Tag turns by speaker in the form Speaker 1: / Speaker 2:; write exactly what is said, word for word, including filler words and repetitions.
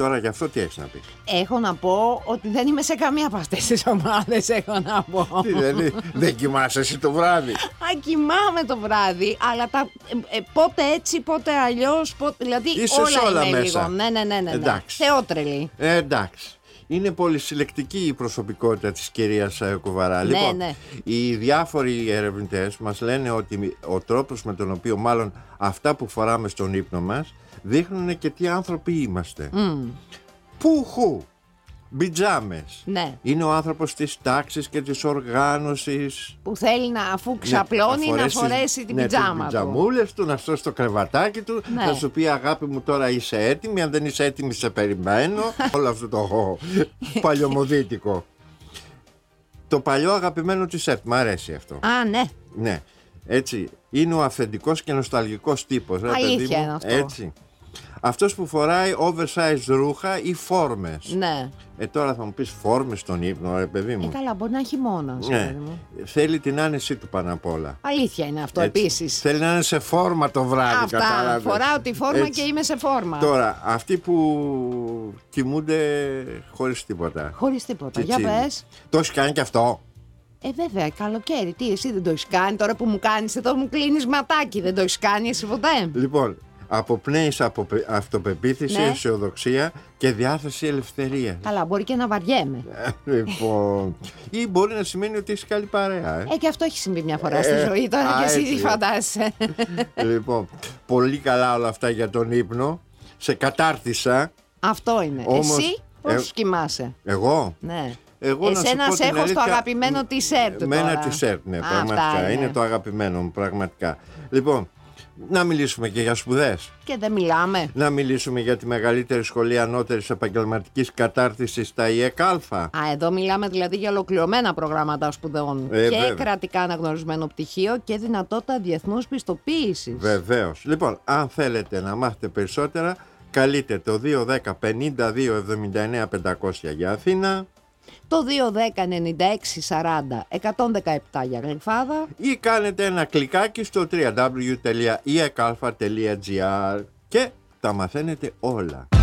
Speaker 1: τώρα γι' αυτό τι έχεις να πεις?
Speaker 2: Έχω να πω ότι δεν είμαι σε καμία από αυτές τις ομάδες, έχω να πω.
Speaker 1: Τι, δηλαδή, δεν κοιμάσαι εσύ το βράδυ?
Speaker 2: Α, κοιμάμαι το βράδυ, αλλά τα, ε, ε, πότε έτσι, πότε αλλιώς, πότε, δηλαδή
Speaker 1: Είσαι
Speaker 2: όλα,
Speaker 1: όλα
Speaker 2: είναι
Speaker 1: μέσα.
Speaker 2: λίγο. Ναι, ναι, ναι, ναι, ναι.
Speaker 1: Εντάξει.
Speaker 2: Θεότρελη.
Speaker 1: Ε, εντάξει. Είναι πολυσυλλεκτική η προσωπικότητα της κυρίας Κοβαρά.
Speaker 2: Ναι,
Speaker 1: Λοιπόν,
Speaker 2: ναι.
Speaker 1: οι διάφοροι ερευνητές μας λένε ότι ο τρόπος με τον οποίο μάλλον αυτά που φοράμε στον ύπνο μας δείχνουν και τι άνθρωποι είμαστε.
Speaker 2: Mm.
Speaker 1: Πουχου, μπιτζάμες.
Speaker 2: Ναι.
Speaker 1: Είναι ο άνθρωπος της τάξης και της οργάνωσης.
Speaker 2: Που θέλει να, αφού ξαπλώνει,
Speaker 1: Ναι,
Speaker 2: να φορέσει την
Speaker 1: ναι,
Speaker 2: πιτζάμα
Speaker 1: τις
Speaker 2: του.
Speaker 1: πιτζαμούλες του, να στρώσει το κρεβατάκι του,
Speaker 2: Ναι.
Speaker 1: να σου πει αγάπη μου τώρα είσαι έτοιμη, αν δεν είσαι έτοιμη σε περιμένω. Όλο αυτό το παλιωμοδίτικο. Το παλιό αγαπημένο της ΕΡΤ, μ' αρέσει αυτό.
Speaker 2: Α, ναι.
Speaker 1: Ναι, έτσι, είναι ο αυθεντικός και νοσταλγικός τύπος. ρε,
Speaker 2: Αλήθεια
Speaker 1: παιδί μου.
Speaker 2: είναι αυτό.
Speaker 1: Έτσι. Αυτός που φοράει oversized ρούχα ή φόρμες.
Speaker 2: Ναι.
Speaker 1: Ε, τώρα θα μου πεις φόρμες στον ύπνο, ρε παιδί μου.
Speaker 2: Ε, καλά, μπορεί να έχει μόνο.
Speaker 1: Ναι. Θέλει την άνεσή του πάνω απ' όλα.
Speaker 2: Αλήθεια είναι αυτό
Speaker 1: Έτσι.
Speaker 2: επίσης.
Speaker 1: Θέλει να είναι σε φόρμα το βράδυ.
Speaker 2: Αυτά.
Speaker 1: κατάλαβες.
Speaker 2: Φοράω τη φόρμα
Speaker 1: Έτσι.
Speaker 2: και είμαι σε φόρμα.
Speaker 1: Τώρα, αυτοί που κοιμούνται χωρίς τίποτα.
Speaker 2: Χωρίς τίποτα. Για
Speaker 1: Τσιτσίλι.
Speaker 2: πες.
Speaker 1: Το έχει κάνει και αυτό.
Speaker 2: Ε, βέβαια, καλοκαίρι. Τι, εσύ δεν το έχει κάνει. Τώρα που μου κάνεις εδώ, μου κλείνεις ματάκι. Δεν το έχει κάνει εσύ ποτέ.
Speaker 1: Λοιπόν, αποπνέεις από αυτοπεποίθηση,
Speaker 2: Ναι.
Speaker 1: αισιοδοξία και διάθεση ελευθερία.
Speaker 2: Καλά, μπορεί και να βαριέμαι.
Speaker 1: Λοιπόν, ή μπορεί να σημαίνει ότι είσαι καλή παρέα. Ε.
Speaker 2: Ε, και αυτό έχει συμβεί μια φορά στη
Speaker 1: Ε,
Speaker 2: ζωή. Τώρα
Speaker 1: α,
Speaker 2: και εσύ
Speaker 1: έτσι.
Speaker 2: τι φαντάζεσαι.
Speaker 1: Λοιπόν, πολύ καλά όλα αυτά για τον ύπνο. Σε κατάρτισα.
Speaker 2: Αυτό είναι.
Speaker 1: Όμως,
Speaker 2: Εσύ πώς
Speaker 1: ε,
Speaker 2: κοιμάσαι?
Speaker 1: Εγώ.
Speaker 2: Ναι.
Speaker 1: Εγώ να σου
Speaker 2: Εσένα
Speaker 1: πω
Speaker 2: σε
Speaker 1: την
Speaker 2: έχω στο
Speaker 1: αλήθεια,
Speaker 2: αγαπημένο t-shirt
Speaker 1: με
Speaker 2: τώρα.
Speaker 1: ένα t-shirt, ναι,
Speaker 2: Α,
Speaker 1: πραγματικά.
Speaker 2: αυτά
Speaker 1: Είναι.
Speaker 2: είναι.
Speaker 1: το αγαπημένο μου, πραγματικά. Λοιπόν, να μιλήσουμε και για σπουδές.
Speaker 2: Και δεν μιλάμε.
Speaker 1: Να μιλήσουμε για τη μεγαλύτερη σχολή ανώτερης επαγγελματικής κατάρτισης στα ΙΕΚΑΛΦΑ.
Speaker 2: Α, εδώ μιλάμε δηλαδή για ολοκληρωμένα προγράμματα σπουδών.
Speaker 1: Ε,
Speaker 2: και
Speaker 1: βέβαια.
Speaker 2: κρατικά αναγνωρισμένο πτυχίο και δυνατότητα διεθνούς πιστοποίησης.
Speaker 1: Βεβαίως. Λοιπόν, αν θέλετε να μάθετε περισσότερα, καλείτε το δύο ένα μηδέν πέντε δύο εβδομήντα εννέα πεντακόσια για Αθήνα
Speaker 2: Το δύο ένα μηδέν ενενήντα έξι σαράντα εκατόν δεκαεπτά για Γλυφάδα.
Speaker 1: ή κάνετε ένα κλικάκι στο double-u double-u double-u τελεία ι ε κ α τελεία τζι άρ και τα μαθαίνετε όλα.